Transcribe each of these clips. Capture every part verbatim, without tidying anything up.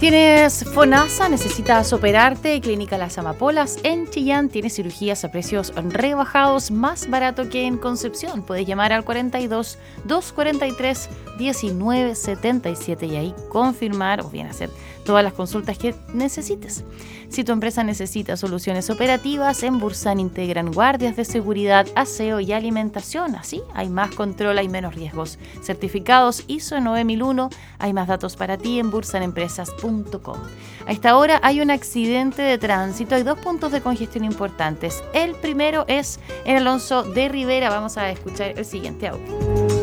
¿Tienes FONASA? ¿Necesitas operarte? Clínica Las Amapolas en Chillán tiene cirugías a precios rebajados, más barato que en Concepción. Puedes llamar al cuarenta y dos, doscientos cuarenta y tres, diecinueve setenta y siete y ahí confirmar o bien hacer todas las consultas que necesites. Si tu empresa necesita soluciones operativas, en Bursan integran guardias de seguridad, aseo y alimentación. Así hay más control, hay menos riesgos. Certificados I S O nueve mil uno. Hay más datos para ti en bursan empresas punto com. A esta hora hay un accidente de tránsito. Hay dos puntos de congestión importantes. El primero es en Alonso de Rivera. Vamos a escuchar el siguiente audio.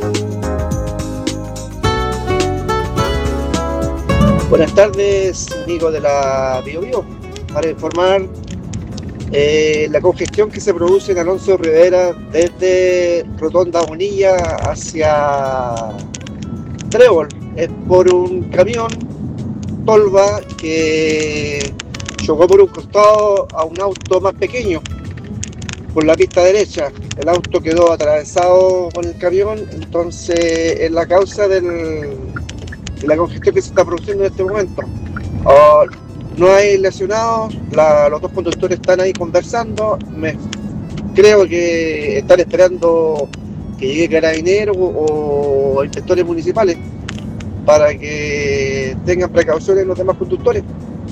Buenas tardes, amigos de la Bio Bio. Para informar eh, la congestión que se produce en Alonso de Rivera desde Rotonda Bonilla hacia Trébol. Es por un camión tolva que chocó por un costado a un auto más pequeño por la pista derecha. El auto quedó atravesado con el camión, entonces es la causa del, de la congestión que se está produciendo en este momento. Uh, no hay lesionados, la, los dos conductores están ahí conversando. Me, creo que están esperando que llegue Carabineros o, o inspectores municipales para que tengan precauciones los demás conductores.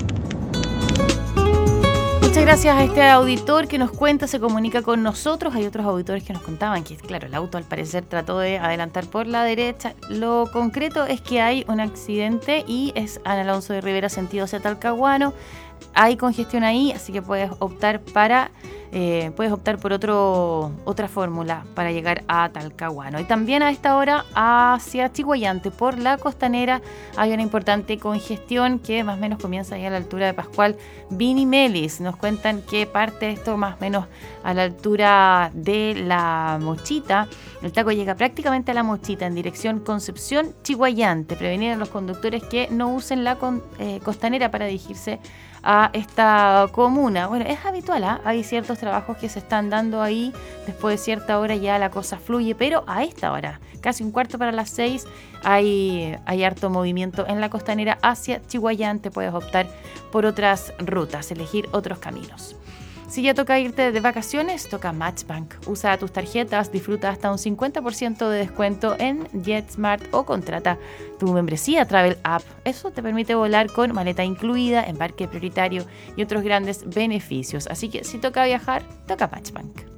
Muchas gracias a este auditor que nos cuenta, se comunica con nosotros. Hay otros auditores que nos contaban que, claro, el auto al parecer trató de adelantar por la derecha. Lo concreto es que hay un accidente y es en Alonso de Rivera, sentido hacia Talcahuano. Hay congestión ahí, así que puedes optar para eh, puedes optar por otro otra fórmula para llegar a Talcahuano. Y también a esta hora hacia Chiguayante por la costanera hay una importante congestión que más o menos comienza ahí a la altura de Pascual Vini Melis. Nos cuentan que parte esto más o menos a la altura de la Mochita. El taco llega prácticamente a la Mochita en dirección Concepción Chiguayante. Prevenir a los conductores que no usen la con, eh, costanera para dirigirse a esta comuna. Bueno, es habitual, ¿eh? Hay ciertos trabajos que se están dando ahí, después de cierta hora ya la cosa fluye, pero a esta hora, casi un cuarto para las seis, hay, hay harto movimiento en la costanera hacia Chiguayante. Puedes optar por otras rutas, elegir otros caminos. Si ya toca irte de vacaciones, toca Matchbank. Usa tus tarjetas, disfruta hasta un cincuenta por ciento de descuento en JetSmart o contrata tu membresía Travel App. Eso te permite volar con maleta incluida, embarque prioritario y otros grandes beneficios. Así que si toca viajar, toca Matchbank.